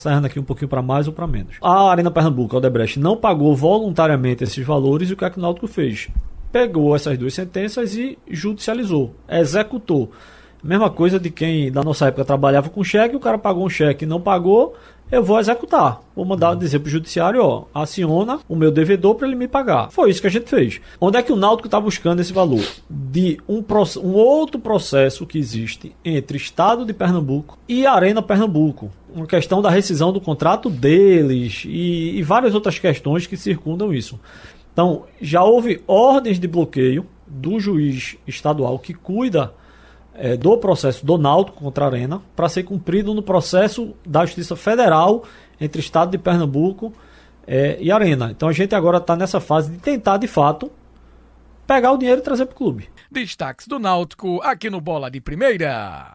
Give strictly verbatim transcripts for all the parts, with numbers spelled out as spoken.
saindo aqui um pouquinho para mais ou para menos. A Arena Pernambuco, a Odebrecht, não pagou voluntariamente esses valores e o que, é que o Náutico fez? Pegou essas duas sentenças e judicializou, executou. Mesma coisa de quem da nossa época trabalhava com cheque, o cara pagou um cheque e não pagou, eu vou executar. Vou mandar dizer pro judiciário, ó, aciona o meu devedor para ele me pagar. Foi isso que a gente fez. Onde é que o Náutico está buscando esse valor? De um, um outro processo que existe entre Estado de Pernambuco e Arena Pernambuco. Uma questão da rescisão do contrato deles e, e várias outras questões que circundam isso. Então, já houve ordens de bloqueio do juiz estadual que cuida É, do processo do Náutico contra a Arena para ser cumprido no processo da Justiça Federal entre Estado de Pernambuco é, e Arena. Então a gente agora está nessa fase de tentar, de fato, pegar o dinheiro e trazer para o clube. Destaques do Náutico aqui no Bola de Primeira.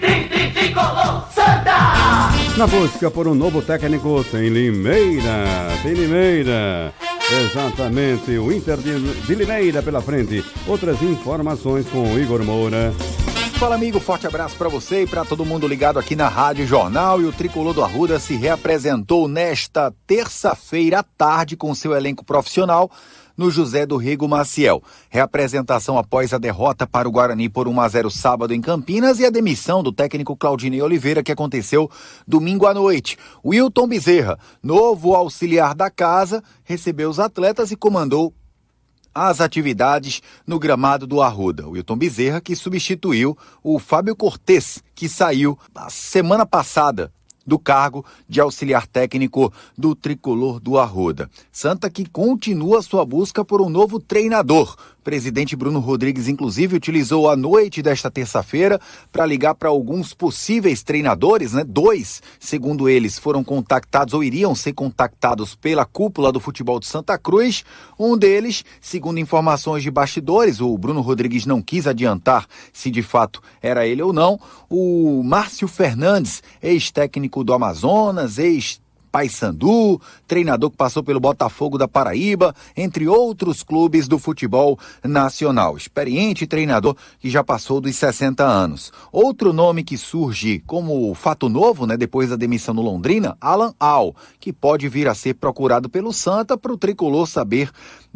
Na busca por um novo técnico, tem Limeira, tem Limeira. Exatamente, o Inter de, de Limeira pela frente. Outras informações com o Igor Moura. Fala, amigo, forte abraço para você e para todo mundo ligado aqui na Rádio Jornal. E o Tricolor do Arruda se reapresentou nesta terça-feira à tarde com seu elenco profissional no José do Rego Maciel. Reapresentação após a derrota para o Guarani por um a zero sábado em Campinas e a demissão do técnico Claudinei Oliveira, que aconteceu domingo à noite. Wilton Bezerra, novo auxiliar da casa, recebeu os atletas e comandou as atividades no gramado do Arruda. Wilton Bezerra, que substituiu o Fábio Cortes, que saiu na semana passada do cargo de auxiliar técnico do Tricolor do Arruda. Santa que continua sua busca por um novo treinador. O presidente Bruno Rodrigues, inclusive, utilizou a noite desta terça-feira para ligar para alguns possíveis treinadores, né? Dois, segundo eles, foram contactados ou iriam ser contactados pela cúpula do futebol de Santa Cruz. Um deles, segundo informações de bastidores, o Bruno Rodrigues não quis adiantar se de fato era ele ou não, o Márcio Fernandes, ex-técnico do Amazonas, ex Paysandu, treinador que passou pelo Botafogo da Paraíba, entre outros clubes do futebol nacional. Experiente treinador que já passou dos sessenta anos. Outro nome que surge como fato novo, né, depois da demissão no Londrina, Alan Al, que pode vir a ser procurado pelo Santa para o Tricolor saber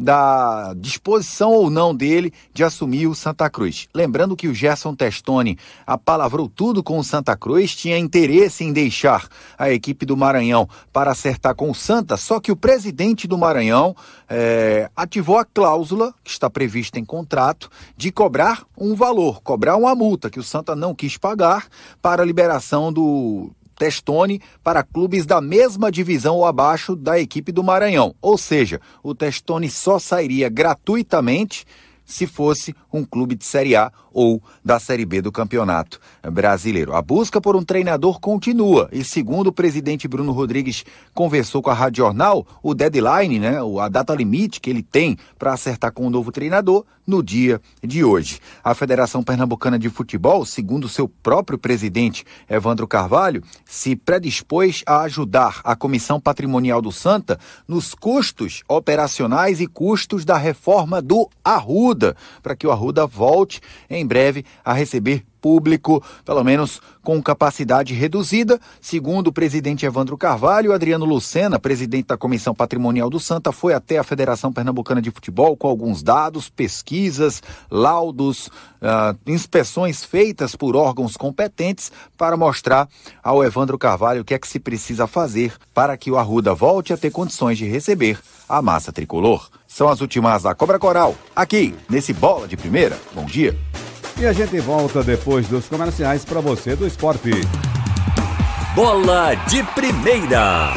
da disposição ou não dele de assumir o Santa Cruz. Lembrando que o Gerson Testoni apalavrou tudo com o Santa Cruz, tinha interesse em deixar a equipe do Maranhão para acertar com o Santa, só que o presidente do Maranhão é, ativou a cláusula, que está prevista em contrato, de cobrar um valor, cobrar uma multa que o Santa não quis pagar para a liberação do Testoni para clubes da mesma divisão ou abaixo da equipe do Maranhão. Ou seja, o Testoni só sairia gratuitamente se fosse um clube de Série A ou da Série B do Campeonato Brasileiro. A busca por um treinador continua e, segundo o presidente Bruno Rodrigues conversou com a Rádio Jornal, o deadline, né, a data limite que ele tem para acertar com o novo treinador no dia de hoje. A Federação Pernambucana de Futebol, segundo seu próprio presidente Evandro Carvalho, se predispôs a ajudar a Comissão Patrimonial do Santa nos custos operacionais e custos da reforma do Arruda, para que o Arruda volte em breve a receber público, pelo menos com capacidade reduzida. Segundo o presidente Evandro Carvalho, Adriano Lucena, presidente da Comissão Patrimonial do Santa, foi até a Federação Pernambucana de Futebol com alguns dados, pesquisas, laudos, uh, inspeções feitas por órgãos competentes para mostrar ao Evandro Carvalho o que é que se precisa fazer para que o Arruda volte a ter condições de receber a massa tricolor. São as últimas da Cobra Coral, aqui nesse Bola de Primeira. Bom dia. E a gente volta depois dos comerciais para você do esporte. Bola de Primeira.